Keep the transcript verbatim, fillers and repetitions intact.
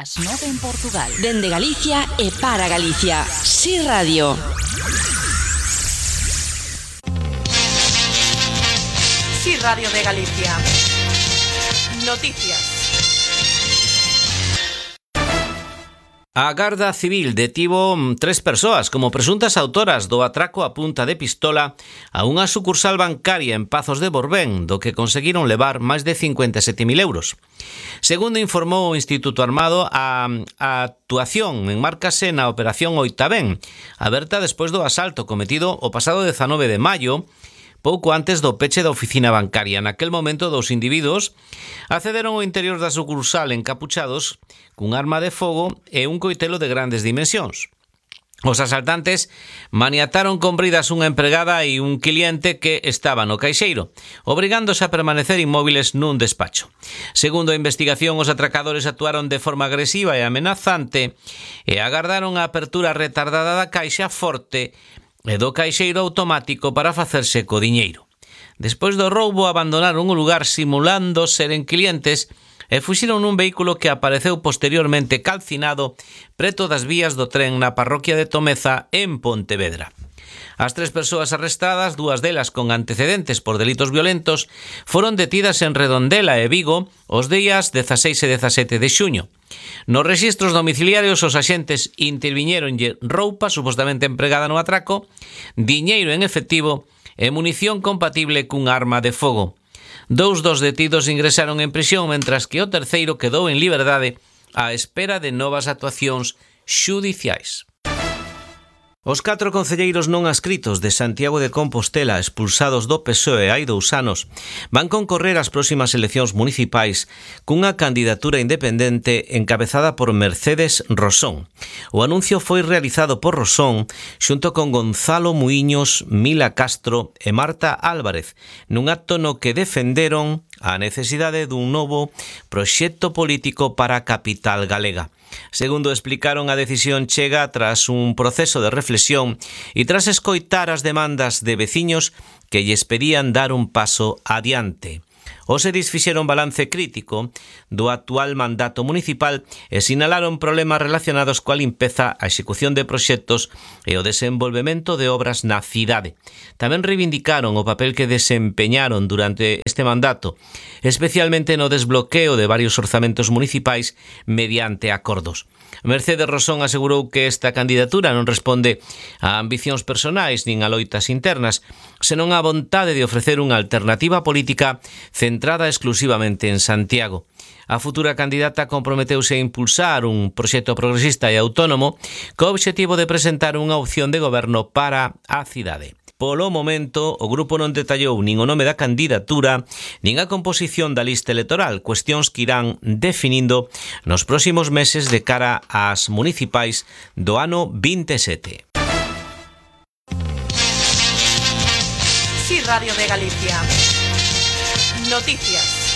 As nove en Portugal. Dende Galicia e para Galicia. Si Radio. Si Radio de Galicia. Noticias. A Garda Civil detivo tres persoas como presuntas autoras do atraco a punta de pistola a unha sucursal bancaria en Pazos de Borbén, do que conseguiron levar máis de cincuenta e sete mil euros. Segundo informou o Instituto Armado, a, a actuación enmárcase na Operación Oitabén, aberta despois do asalto cometido o pasado dezanove de maio, pouco antes do peche da oficina bancaria. Naquel momento, dous individuos accederon ao interior da sucursal encapuchados cun arma de fogo e un coitelo de grandes dimensións. Os asaltantes maniataron con bridas unha empregada e un cliente que estaba no caixeiro, obrigándose a permanecer inmóviles nun despacho. Segundo a investigación, os atracadores actuaron de forma agresiva e amenazante e agardaron a apertura retardada da caixa forte e do caixeiro automático para facerse co diñeiro. Despois do roubo, abandonaron o lugar simulando seren clientes e fuxiron nun vehículo que apareceu posteriormente calcinado preto das vías do tren na parroquia de Tomeza, en Pontevedra. As tres persoas arrestadas, dúas delas con antecedentes por delitos violentos, foron detidas en Redondela e Vigo os días dezaseis e dezasete de xuño. Nos rexistros domiciliarios, os axentes interviñéronlle roupa supostamente empregada no atraco, diñeiro en efectivo e munición compatible cun arma de fogo. Dous dos detidos ingresaron en prisión, mentras que o terceiro quedou en liberdade á espera de novas actuacións xudiciais. Os catro concelleiros non adscritos de Santiago de Compostela, expulsados do P S O E hai dous anos, van concorrer ás próximas eleccións municipais cunha candidatura independente encabezada por Mercedes Rosón. O anuncio foi realizado por Rosón xunto con Gonzalo Muiños, Mila Castro e Marta Álvarez, nun acto no que defenderon a necesidade dun novo proxecto político para a capital galega. Segundo explicaron, a decisión chega tras un proceso de reflexión e tras escoitar as demandas de veciños que lles pedían dar un paso adiante. Os edis fixeron balance crítico do actual mandato municipal e sinalaron problemas relacionados coa limpeza, a execución de proxectos e o desenvolvemento de obras na cidade. Tamén reivindicaron o papel que desempeñaron durante este mandato, especialmente no desbloqueo de varios orzamentos municipais mediante acordos. Mercedes Rosón asegurou que esta candidatura non responde a ambicións personais nin a loitas internas, senón á vontade de ofrecer unha alternativa política centrada exclusivamente en Santiago. A futura candidata comprometeuse a impulsar un proxecto progresista e autónomo co obxectivo de presentar unha opción de goberno para a cidade. Polo momento, o grupo non detallou nin o nome da candidatura nin a composición da lista electoral, cuestións que irán definindo nos próximos meses de cara ás municipais do ano vinte e sete. Si Radio de Galicia. Noticias.